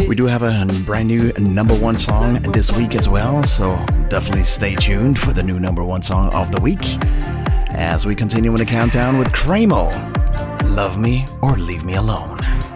We do have a brand new number one song this week as well, so definitely stay tuned for the new number one song of the week as we continue in the countdown with Cramo, Love Me or Leave Me Alone.